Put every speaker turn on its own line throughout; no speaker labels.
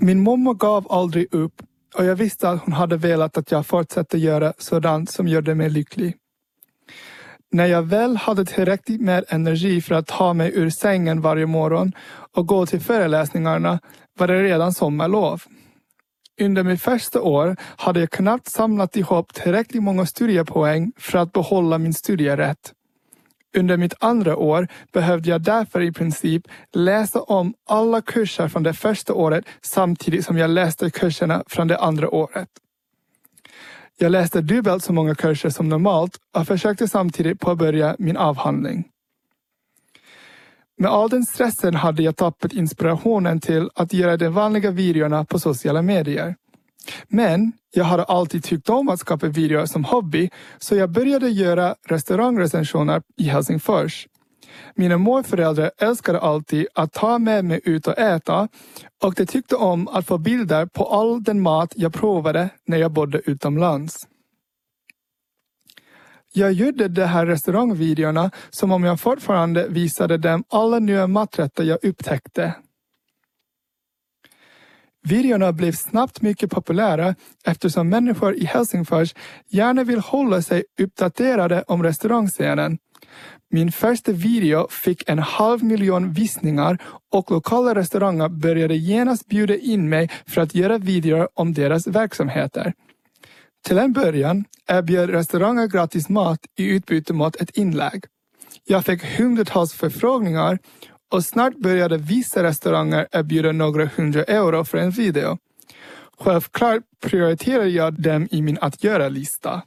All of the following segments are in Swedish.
Min mamma gav aldrig upp och jag visste att hon hade velat att jag fortsatte göra sådant som gjorde mig lycklig. När jag väl hade tillräckligt med energi för att ta mig ur sängen varje morgon och gå till föreläsningarna var det redan sommarlov. Under mitt första år hade jag knappt samlat ihop tillräckligt många studiepoäng för att behålla min studierätt. Under mitt andra år behövde jag därför i princip läsa om alla kurser från det första året samtidigt som jag läste kurserna från det andra året. Jag läste dubbelt så många kurser som normalt och försökte samtidigt påbörja min avhandling. Med all den stressen hade jag tappat inspirationen till att göra de vanliga videorna på sociala medier. Men jag hade alltid tyckt om att skapa videor som hobby, så jag började göra restaurangrecensioner i Helsingfors. Mina morföräldrar älskade alltid att ta med mig ut och äta, och de tyckte om att få bilder på all den mat jag provade när jag bodde utomlands. Jag gjorde de här restaurangvideorna som om jag fortfarande visade dem alla nya maträtter jag upptäckte. Videorna blev snabbt mycket populära eftersom människor i Helsingfors gärna vill hålla sig uppdaterade om restaurangscenen. Min första video fick 500 000 visningar och lokala restauranger började genast bjuda in mig för att göra videor om deras verksamheter. Till en början erbjöd restauranger gratis mat i utbyte mot ett inlägg. Jag fick hundratals förfrågningar och snart började vissa restauranger erbjuda några 100 euro för en video. Självklart prioriterade jag dem i min att göra-lista.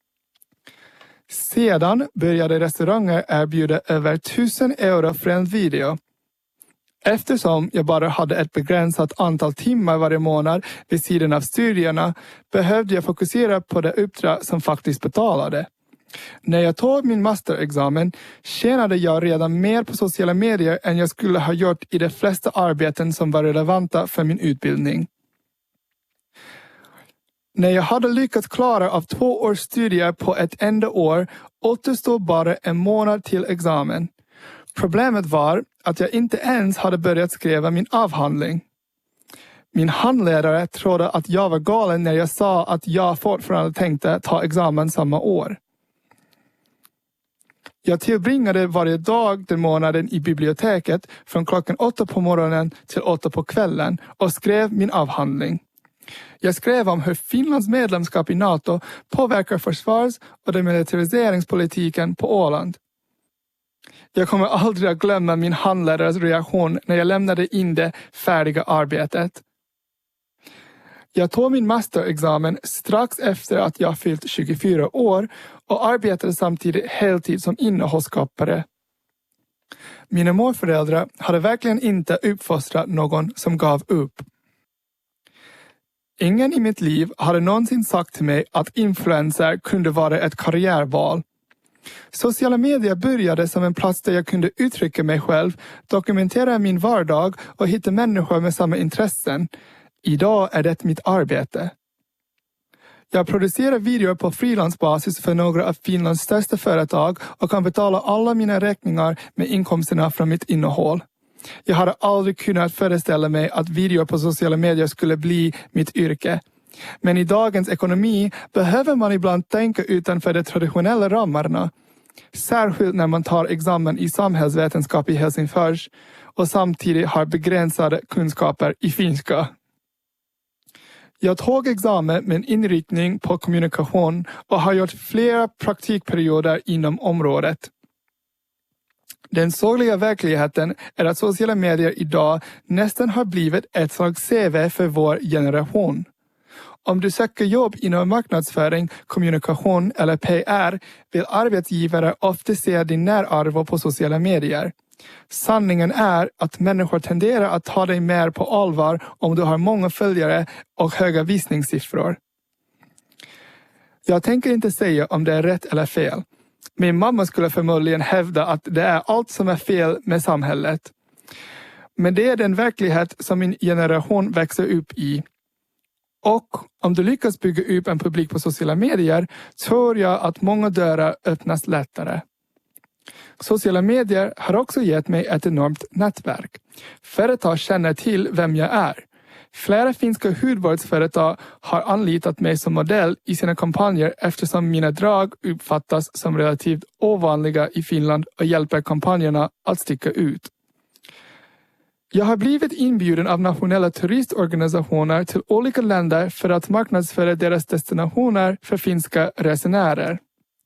Sedan började restauranger erbjuda över 1000 euro för en video. Eftersom jag bara hade ett begränsat antal timmar varje månad vid sidan av studierna behövde jag fokusera på det uppdrag som faktiskt betalade. När jag tog min masterexamen tjänade jag redan mer på sociala medier än jag skulle ha gjort i de flesta arbeten som var relevanta för min utbildning. När jag hade lyckats klara av 2 års studier på ett enda år återstod bara en månad till examen. Problemet var att jag inte ens hade börjat skriva min avhandling. Min handledare trodde att jag var galen när jag sa att jag fortfarande tänkte ta examen samma år. Jag tillbringade varje dag den månaden i biblioteket från klockan 8 på morgonen till 8 på kvällen och skrev min avhandling. Jag skrev om hur Finlands medlemskap i NATO påverkar försvars- och demilitariseringspolitiken på Åland. Jag kommer aldrig att glömma min handledares reaktion när jag lämnade in det färdiga arbetet. Jag tog min masterexamen strax efter att jag fyllt 24 år och arbetade samtidigt heltid som innehållsskapare. Mina morföräldrar hade verkligen inte uppfostrat någon som gav upp. Ingen i mitt liv hade någonsin sagt till mig att influencer kunde vara ett karriärval. Sociala medier började som en plats där jag kunde uttrycka mig själv, dokumentera min vardag och hitta människor med samma intressen. Idag är det mitt arbete. Jag producerar videor på frilansbasis för några av Finlands största företag och kan betala alla mina räkningar med inkomsterna från mitt innehåll. Jag hade aldrig kunnat föreställa mig att videor på sociala medier skulle bli mitt yrke. Men i dagens ekonomi behöver man ibland tänka utanför de traditionella ramarna. Särskilt när man tar examen i samhällsvetenskap i Helsingfors och samtidigt har begränsade kunskaper i finska. Jag tog examen med en inriktning på kommunikation och har gjort flera praktikperioder inom området. Den sorgliga verkligheten är att sociala medier idag nästan har blivit ett slags CV för vår generation. Om du söker jobb inom marknadsföring, kommunikation eller PR vill arbetsgivare ofta se din närvaro på sociala medier. Sanningen är att människor tenderar att ta dig mer på allvar om du har många följare och höga visningssiffror. Jag tänker inte säga om det är rätt eller fel. Min mamma skulle förmodligen hävda att det är allt som är fel med samhället. Men det är den verklighet som min generation växer upp i. Och om du lyckas bygga upp en publik på sociala medier tror jag att många dörrar öppnas lättare. Sociala medier har också gett mig ett enormt nätverk. Företag känner till vem jag är. Flera finska hudvårdsföretag har anlitat mig som modell i sina kampanjer eftersom mina drag uppfattas som relativt ovanliga i Finland och hjälper kampanjerna att sticka ut. Jag har blivit inbjuden av nationella turistorganisationer till olika länder för att marknadsföra deras destinationer för finska resenärer.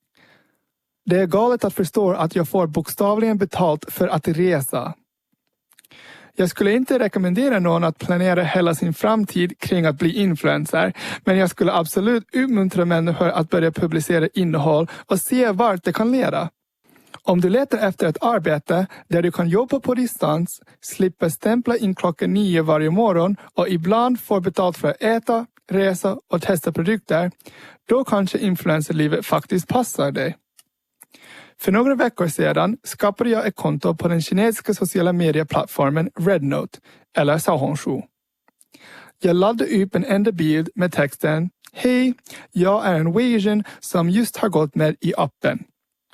Det är galet att förstå att jag får bokstavligen betalt för att resa. Jag skulle inte rekommendera någon att planera hela sin framtid kring att bli influencer, men jag skulle absolut uppmuntra människor att börja publicera innehåll och se vart det kan leda. Om du letar efter ett arbete där du kan jobba på distans, slippa stämpla in 9:00 varje morgon och ibland får betalt för att äta, resa och testa produkter, då kanske influencerlivet faktiskt passar dig. För några veckor sedan skapade jag ett konto på den kinesiska sociala medieplattformen Rednote, eller Xiaohongshu. Jag laddade upp en enda bild med texten "Hej, jag är en Weijian som just har gått med i appen."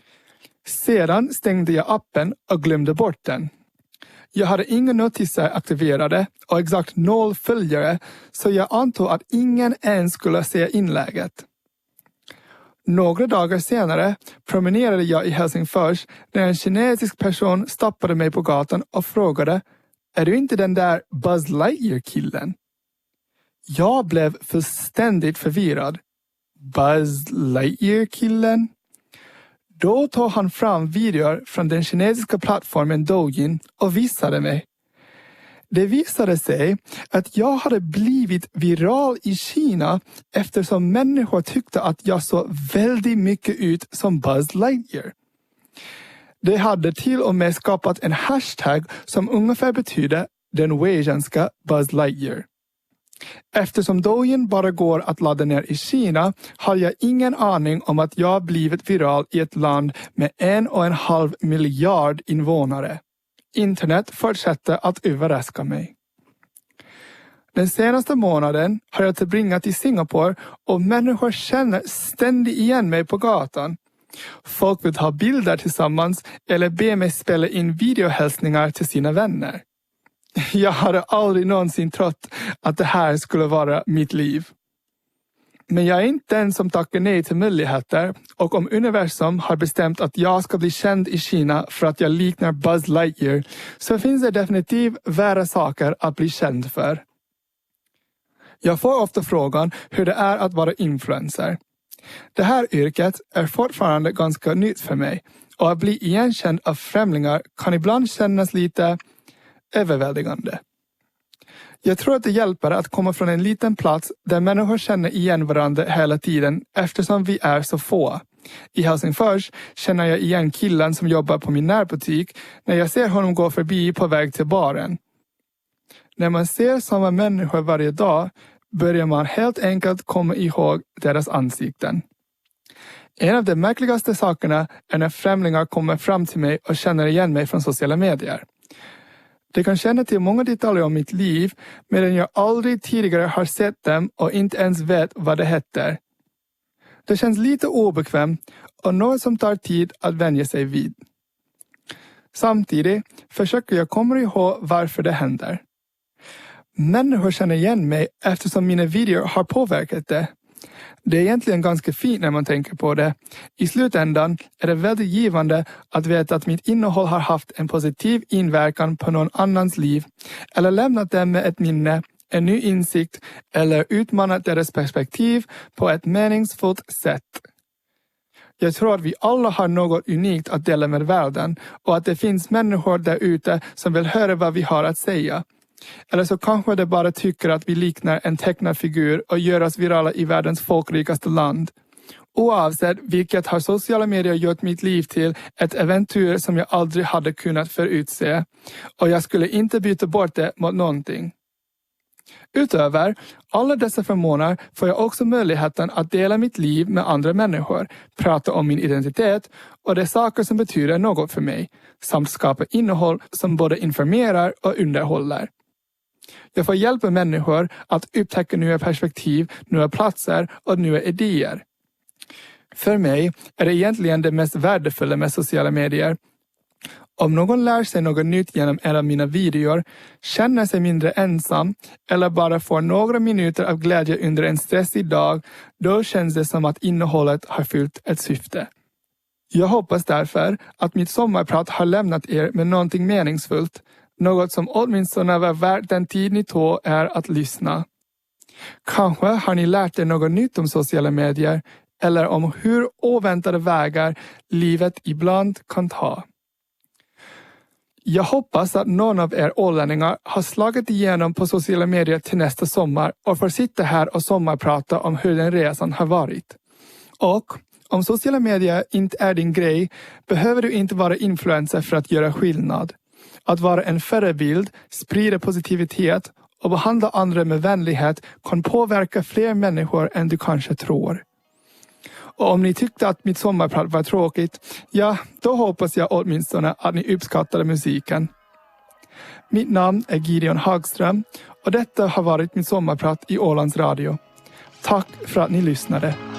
Sedan stängde jag appen och glömde bort den. Jag hade inga notiser aktiverade och exakt 0 följare, så jag antog att ingen ens skulle se inlägget. Några dagar senare promenerade jag i Helsingfors när en kinesisk person stoppade mig på gatan och frågade: "Är du inte den där Buzz Lightyear-killen?" Jag blev fullständigt förvirrad. Buzz Lightyear-killen? Då tog han fram videor från den kinesiska plattformen Douyin och visade mig. Det visade sig att jag hade blivit viral i Kina eftersom människor tyckte att jag såg väldigt mycket ut som Buzz Lightyear. Det hade till och med skapat en hashtag som ungefär betyder den weijianska Buzz Lightyear. Eftersom Douyin bara går att ladda ner i Kina har jag ingen aning om att jag blivit viral i ett land med 1,5 miljard invånare. Internet fortsätter att överraska mig. Den senaste månaden har jag tillbringat i Singapore och människor känner ständigt igen mig på gatan. Folk vill ha bilder tillsammans eller be mig spela in videohälsningar till sina vänner. Jag hade aldrig någonsin trott att det här skulle vara mitt liv. Men jag är inte den som tackar nej till möjligheter, och om universum har bestämt att jag ska bli känd i Kina för att jag liknar Buzz Lightyear, så finns det definitivt värre saker att bli känd för. Jag får ofta frågan hur det är att vara influencer. Det här yrket är fortfarande ganska nytt för mig, och att bli igenkänd av främlingar kan ibland kännas lite överväldigande. Jag tror att det hjälper att komma från en liten plats där människor känner igen varandra hela tiden eftersom vi är så få. I Helsingfors känner jag igen killen som jobbar på min närbutik när jag ser honom gå förbi på väg till baren. När man ser samma människor varje dag börjar man helt enkelt komma ihåg deras ansikten. En av de märkligaste sakerna är när främlingar kommer fram till mig och känner igen mig från sociala medier. De kan känna till många detaljer om mitt liv, medan jag aldrig tidigare har sett dem och inte ens vet vad det heter. Det känns lite obekvämt och något som tar tid att vänja sig vid. Samtidigt försöker jag komma ihåg varför det händer. Människor känner igen mig eftersom mina videor har påverkat det. Det är egentligen ganska fint när man tänker på det. I slutändan är det väldigt givande att veta att mitt innehåll har haft en positiv inverkan på någon annans liv eller lämnat dem med ett minne, en ny insikt eller utmanat deras perspektiv på ett meningsfullt sätt. Jag tror att vi alla har något unikt att dela med världen och att det finns människor där ute som vill höra vad vi har att säga. Eller så kanske de bara tycker att vi liknar en tecknad figur och gör oss virala i världens folkrikaste land. Oavsett vilket har sociala medier gjort mitt liv till ett äventyr som jag aldrig hade kunnat förutse. Och jag skulle inte byta bort det mot någonting. Utöver alla dessa förmåner får jag också möjligheten att dela mitt liv med andra människor, prata om min identitet och de saker som betyder något för mig, samt skapa innehåll som både informerar och underhåller. Jag får hjälpa människor att upptäcka nya perspektiv, nya platser och nya idéer. För mig är det egentligen det mest värdefulla med sociala medier. Om någon lär sig något nytt genom en av mina videor, känner sig mindre ensam eller bara får några minuter av glädje under en stressig dag, då känns det som att innehållet har fyllt ett syfte. Jag hoppas därför att mitt sommarprat har lämnat er med någonting meningsfullt, något som åtminstone var värt den tid ni tog är att lyssna. Kanske har ni lärt er något nytt om sociala medier eller om hur oväntade vägar livet ibland kan ta. Jag hoppas att någon av er ålänningar har slagit igenom på sociala medier till nästa sommar och får sitta här och sommarprata om hur den resan har varit. Och om sociala medier inte är din grej behöver du inte vara influencer för att göra skillnad. Att vara en förebild, sprida positivitet och behandla andra med vänlighet kan påverka fler människor än du kanske tror. Och om ni tyckte att mitt sommarprat var tråkigt, ja, då hoppas jag åtminstone att ni uppskattade musiken. Mitt namn är Gideon Hagström och detta har varit mitt sommarprat i Ålands Radio. Tack för att ni lyssnade.